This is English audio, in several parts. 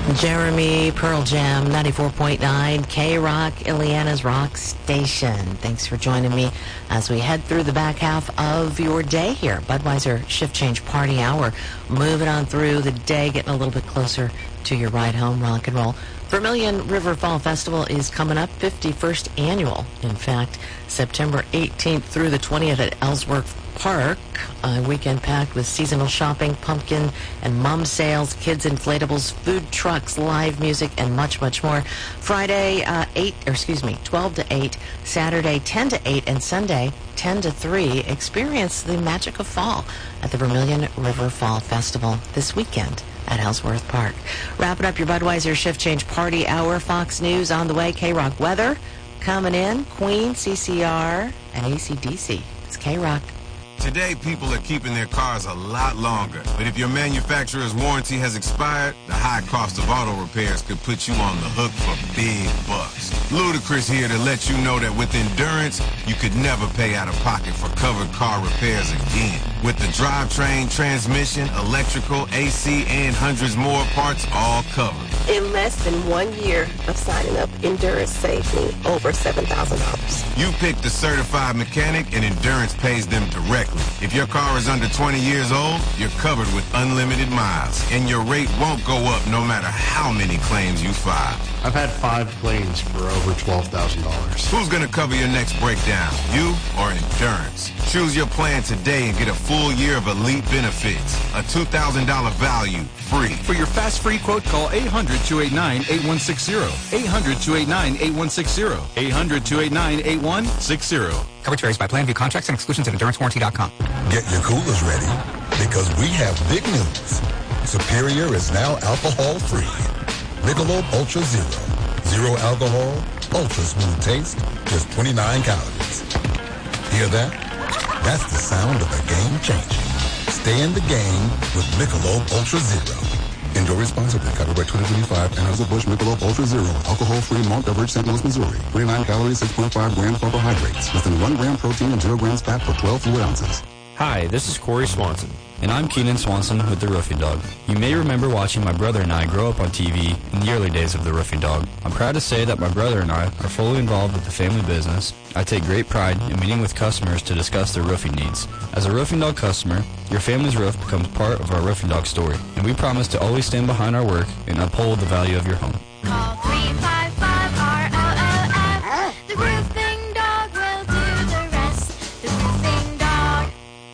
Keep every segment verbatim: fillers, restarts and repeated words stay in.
Jeremy, Pearl Jam, ninety-four point nine, K-Rock, Ileana's Rock Station. Thanks for joining me as we head through the back half of your day here. Budweiser Shift Change Party Hour. Moving on through the day, getting a little bit closer to your ride home, rock and roll. Vermilion River Fall Festival is coming up, fifty-first annual. In fact, September eighteenth through the twentieth at Ellsworth Park. A weekend packed with seasonal shopping, pumpkin and mum sales, kids inflatables, food trucks, live music, and much, much more. Friday, uh, eight, or excuse me, twelve to eight. Saturday, ten to eight. And Sunday, ten to three. Experience the magic of fall at the Vermilion River Fall Festival this weekend at Ellsworth Park. Wrapping up your Budweiser Shift Change Party Hour. Fox News on the way. K-Rock weather coming in. Queen, C C R, and A C D C. It's K-Rock. Today, people are keeping their cars a lot longer. But if your manufacturer's warranty has expired, the high cost of auto repairs could put you on the hook for big bucks. Ludacris here to let you know that with Endurance, you could never pay out of pocket for covered car repairs again. With the drivetrain, transmission, electrical, A C, and hundreds more parts all covered. In less than one year of signing up, Endurance saved me over seven thousand dollars. You pick the certified mechanic, and Endurance pays them directly. If your car is under twenty years old, you're covered with unlimited miles, and your rate won't go up no matter how many claims you file. I've had five claims for over twelve thousand dollars. Who's going to cover your next breakdown, you or Endurance? Choose your plan today and get a full year of elite benefits. A two thousand dollars value, free. For your fast free quote, call eight hundred, two eight nine, eight one six zero. eight hundred, two eight nine, eight one six zero. eight hundred, two eight nine, eight one six zero. Coverage varies by plan. View contracts and exclusions at endurance warranty dot com. Get your coolers ready because we have big news. Superior is now alcohol-free. Michelob Ultra Zero. Zero alcohol, ultra smooth taste, just twenty-nine calories. Hear that? That's the sound of a game changing. Stay in the game with Michelob Ultra Zero. Enjoy responsibly. Copyright twenty twenty-five. Anheuser-Busch Michelob Ultra Zero. Alcohol-free malt beverage, Saint Louis, Missouri. twenty-nine calories, six point five grams carbohydrates. Less than one gram protein and zero grams fat per twelve fluid ounces. Hi, this is Corey Swanson. And I'm Keenan Swanson with The Roofing Dog. You may remember watching my brother and I grow up on T V in the early days of The Roofing Dog. I'm proud to say that my brother and I are fully involved with the family business. I take great pride in meeting with customers to discuss their roofing needs. As a Roofing Dog customer, your family's roof becomes part of our Roofing Dog story, and we promise to always stand behind our work and uphold the value of your home. Call three five five R O O F. The Roofing Dog will do the rest. The Roofing Dog.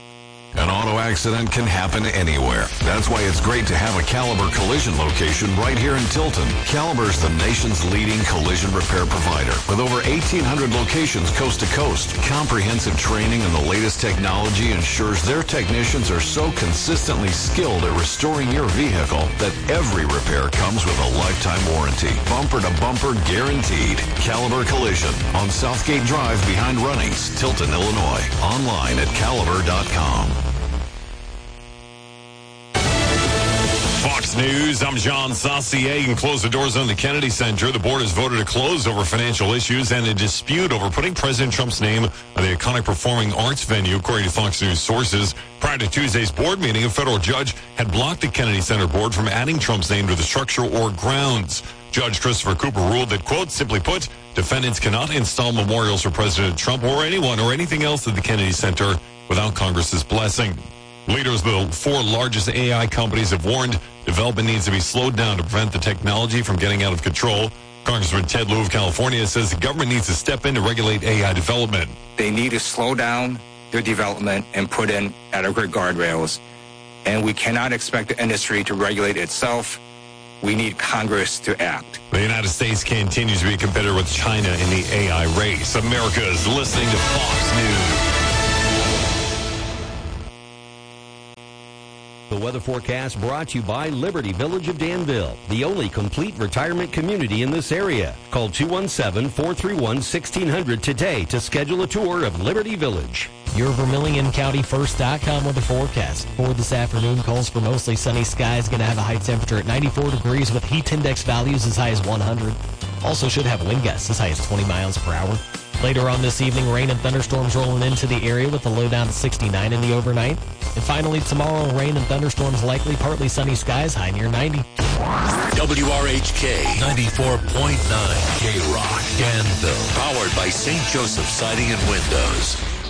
An auto accident can happen anywhere. That's why it's great to have a Caliber Collision location right here in Tilton. Caliber's the nation's leading collision repair provider. With over eighteen hundred locations coast to coast, comprehensive training and the latest technology ensures their technicians are so consistently skilled at restoring your vehicle that every repair comes with a lifetime warranty. Bumper to bumper guaranteed. Caliber Collision on Southgate Drive behind Runnings, Tilton, Illinois. Online at caliber dot com. Fox News, I'm John Saucier. You can close the doors on the Kennedy Center. The board has voted to close over financial issues and a dispute over putting President Trump's name on the iconic performing arts venue, according to Fox News sources. Prior to Tuesday's board meeting, a federal judge had blocked the Kennedy Center board from adding Trump's name to the structure or grounds. Judge Christopher Cooper ruled that, quote, simply put, defendants cannot install memorials for President Trump or anyone or anything else at the Kennedy Center without Congress's blessing. Leaders of the four largest A I companies have warned development needs to be slowed down to prevent the technology from getting out of control. Congressman Ted Lieu of California says the government needs to step in to regulate A I development. They need to slow down their development and put in adequate guardrails. And we cannot expect the industry to regulate itself. We need Congress to act. The United States continues to be a competitor with China in the A I race. America is listening to Fox News. The weather forecast brought to you by Liberty Village of Danville, the only complete retirement community in this area. Call two one seven, four three one, one six zero zero today to schedule a tour of Liberty Village. Your Vermilion County First dot com weather forecast. For this afternoon, calls for mostly sunny skies. Going to have a high temperature at ninety-four degrees with heat index values as high as one hundred. Also should have wind gusts as high as twenty miles per hour. Later on this evening, rain and thunderstorms rolling into the area with a low down to sixty-nine in the overnight. And finally, tomorrow, rain and thunderstorms likely, partly sunny skies, high near ninety. W R H K ninety-four point nine K-Rock, Danville. Powered by Saint Joseph Siding and Windows.